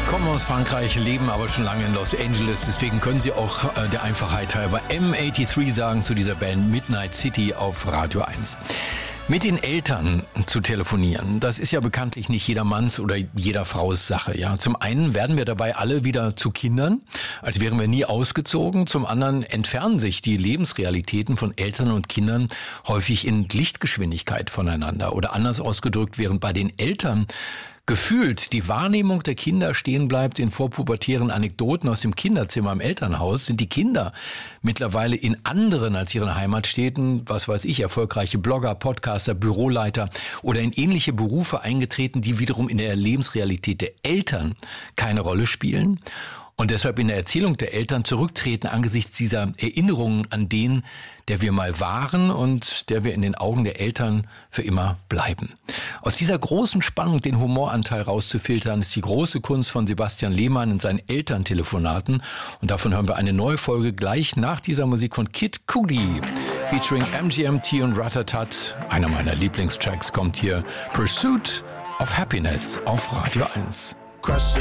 Kommen aus Frankreich, leben aber schon lange in Los Angeles. Deswegen können Sie auch der Einfachheit halber M83 sagen zu dieser Band Midnight City auf Radio 1. Mit den Eltern zu telefonieren, das ist ja bekanntlich nicht jedermanns oder jeder Frau's Sache. Ja, zum einen werden wir dabei alle wieder zu Kindern, als wären wir nie ausgezogen. Zum anderen entfernen sich die Lebensrealitäten von Eltern und Kindern häufig in Lichtgeschwindigkeit voneinander. Oder anders ausgedrückt, während bei den Eltern gefühlt die Wahrnehmung der Kinder stehen bleibt in vorpubertären Anekdoten aus dem Kinderzimmer im Elternhaus, sind die Kinder mittlerweile in anderen als ihren Heimatstädten, was weiß ich, erfolgreiche Blogger, Podcaster, Büroleiter oder in ähnliche Berufe eingetreten, die wiederum in der Lebensrealität der Eltern keine Rolle spielen und deshalb in der Erzählung der Eltern zurücktreten angesichts dieser Erinnerungen an den, der wir mal waren und der wir in den Augen der Eltern für immer bleiben. Aus dieser großen Spannung den Humoranteil rauszufiltern, ist die große Kunst von Sebastian Lehmann in seinen Elterntelefonaten. Und davon hören wir eine neue Folge gleich nach dieser Musik von Kid Cudi, featuring MGMT und Ratatat. Einer meiner Lieblingstracks kommt hier, Pursuit of Happiness auf Radio 1.